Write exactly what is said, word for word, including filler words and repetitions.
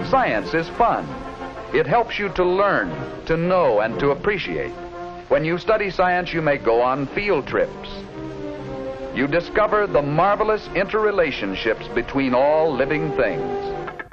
Science is fun. It helps you to learn, to know, and to appreciate. When you study science, you may go on field trips. You discover the marvelous interrelationships between all living things.